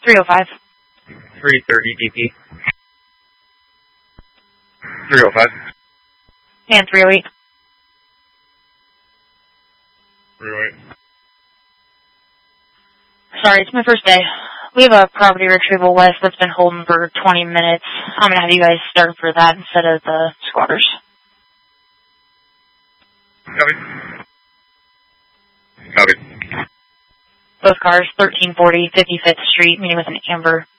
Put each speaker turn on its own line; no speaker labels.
305.
330 DP. 305.
And 308.
308.
Sorry, it's my first day. We have a property retrieval west that's been holding for 20 minutes. I'm going to have you guys start for that instead of the squatters.
Copy. Copy.
Both cars, 1340 55th Street, meeting with an Amber.